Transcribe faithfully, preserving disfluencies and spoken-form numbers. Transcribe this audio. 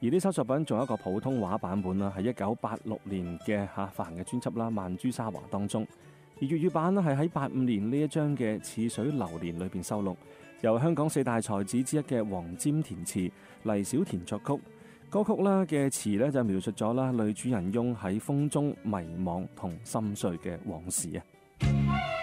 而呢首作品仲有一個普通話版本啦，係一九八六年嘅嚇發行嘅專輯啦《曼珠沙華》當中。而粵語版咧係喺八五年呢一張嘅《似水流年》裏邊收錄，由香港四大才子之一嘅黃霑填詞，黎小田作曲。歌曲啦嘅詞咧就描述咗啦女主人翁喺風中迷惘同心碎嘅往事啊。